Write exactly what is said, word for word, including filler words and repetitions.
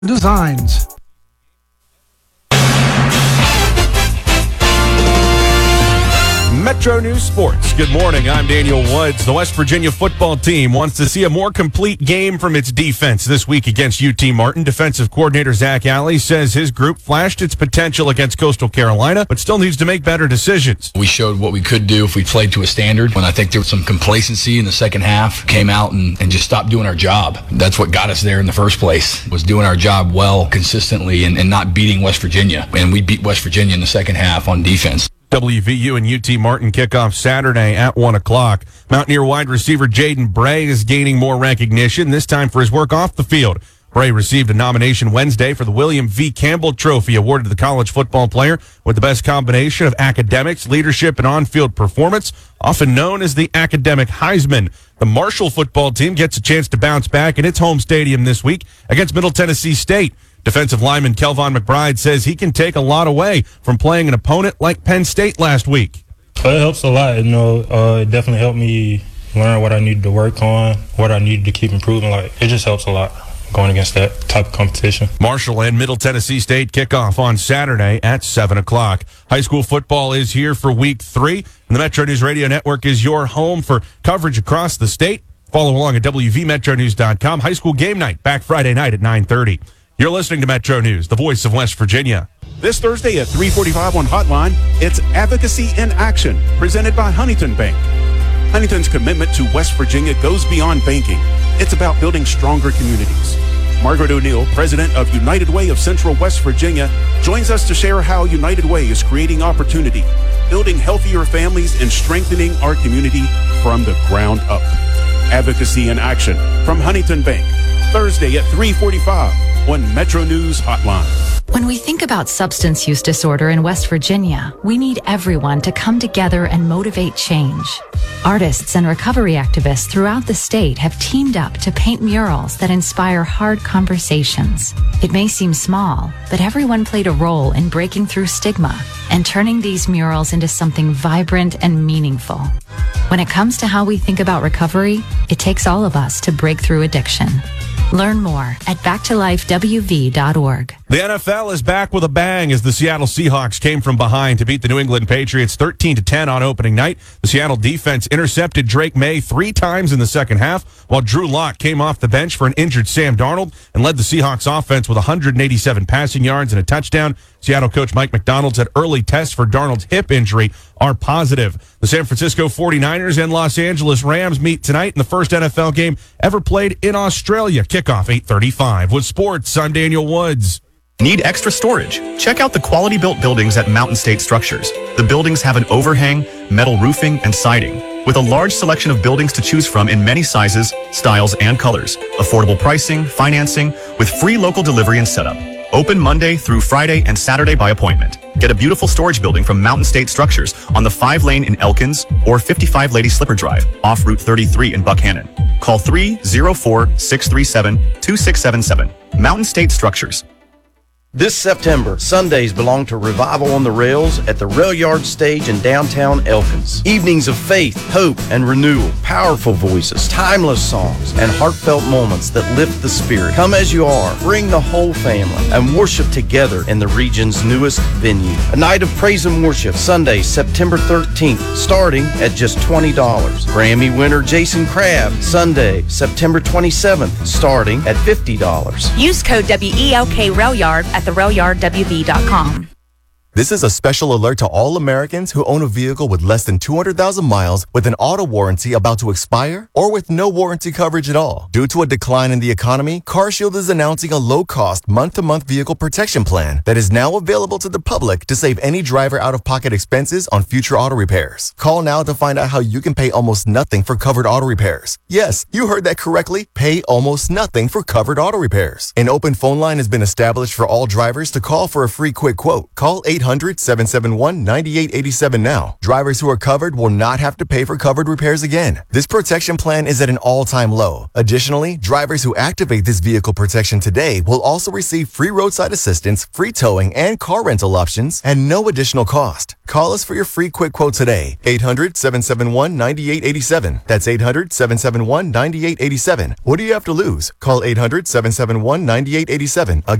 Designs. Metro News Sports. Good morning. I'm Daniel Woods. The West Virginia football team wants to see a more complete game from its defense this week against U T Martin. Defensive coordinator Zach Alley says his group flashed its potential against Coastal Carolina, but still needs to make better decisions. We showed what we could do if we played to a standard. When I think there was some complacency in the second half, came out and, and just stopped doing our job. That's what got us there in the first place, was doing our job well, consistently, and, and not beating West Virginia. And we beat West Virginia in the second half on defense. W V U and U T Martin kickoff Saturday at one o'clock. Mountaineer wide receiver Jaden Bray is gaining more recognition, this time for his work off the field. Bray received a nomination Wednesday for the William V. Campbell Trophy, awarded to the college football player with the best combination of academics, leadership, and on-field performance, often known as the Academic Heisman. The Marshall football team gets a chance to bounce back in its home stadium this week against Middle Tennessee State. Defensive lineman Kelvon McBride says he can take a lot away from playing an opponent like Penn State last week. It helps a lot. You know, uh, it definitely helped me learn what I needed to work on, what I needed to keep improving. Like, it just helps a lot going against that type of competition. Marshall and Middle Tennessee State kick off on Saturday at seven o'clock. High school football is here for week three, and the Metro News Radio Network is your home for coverage across the state. Follow along at W V Metro News dot com. High school game night back Friday night at nine thirty. You're listening to Metro News, the voice of West Virginia. This Thursday at three forty-five on Hotline, it's Advocacy in Action, presented by Huntington Bank. Huntington's commitment to West Virginia goes beyond banking. It's about building stronger communities. Margaret O'Neill, president of United Way of Central West Virginia, joins us to share how United Way is creating opportunity, building healthier families, and strengthening our community from the ground up. Advocacy in Action from Huntington Bank, Thursday at three forty-five on Metro News Hotline. When we think about substance use disorder in West Virginia, we need everyone to come together and motivate change. Artists and recovery activists throughout the state have teamed up to paint murals that inspire hard conversations. It may seem small, but everyone played a role in breaking through stigma and turning these murals into something vibrant and meaningful. When it comes to how we think about recovery, it takes all of us to break through addiction. Learn more at back to life w v dot org. The N F L is back with a bang as the Seattle Seahawks came from behind to beat the New England Patriots thirteen to ten on opening night. The Seattle defense intercepted Drake May three times in the second half, while Drew Lock came off the bench for an injured Sam Darnold and led the Seahawks offense with one hundred eighty-seven passing yards and a touchdown. Seattle coach Mike McDonald said early tests for Darnold's hip injury are positive. The San Francisco forty-niners and Los Angeles Rams meet tonight in the first N F L game ever played in Australia. Kickoff eight thirty-five. With sports, I'm Daniel Woods. Need extra storage? Check out the quality built buildings at Mountain State Structures. The buildings have an overhang, metal roofing, and siding, with a large selection of buildings to choose from in many sizes, styles, and colors. Affordable pricing, financing, with free local delivery and setup. Open Monday through Friday and Saturday by appointment. Get a beautiful storage building from Mountain State Structures on the five lane in Elkins or fifty-five Lady Slipper Drive off Route thirty-three in Buckhannon. Call three oh four, six three seven, two six seven seven. Mountain State Structures. This September, Sundays belong to Revival on the Rails at the Rail Yard Stage in downtown Elkins. Evenings of faith, hope, and renewal, powerful voices, timeless songs, and heartfelt moments that lift the spirit. Come as you are, bring the whole family, and worship together in the region's newest venue. A night of praise and worship, Sunday, September thirteenth, starting at just twenty dollars. Grammy winner Jason Crabb, Sunday, September twenty-seventh, starting at fifty dollars. Use code W E L K RailYard at the rail yard w v dot com. This is a special alert to all Americans who own a vehicle with less than two hundred thousand miles with an auto warranty about to expire or with no warranty coverage at all. Due to a decline in the economy, CarShield is announcing a low-cost month-to-month vehicle protection plan that is now available to the public to save any driver out-of-pocket expenses on future auto repairs. Call now to find out how you can pay almost nothing for covered auto repairs. Yes, you heard that correctly. Pay almost nothing for covered auto repairs. An open phone line has been established for all drivers to call for a free quick quote. Call eight eight hundred, seven seven one, nine eight eight seven now. Drivers who are covered will not have to pay for covered repairs again. This protection plan is at an all-time low. Additionally, drivers who activate this vehicle protection today will also receive free roadside assistance, free towing, and car rental options at no additional cost. Call us for your free quick quote today. eight hundred, seven seven one, nine eight eight seven. That's eight hundred, seven seven one, nine eight eight seven. What do you have to lose? Call eight hundred, seven seven one, nine eight eight seven.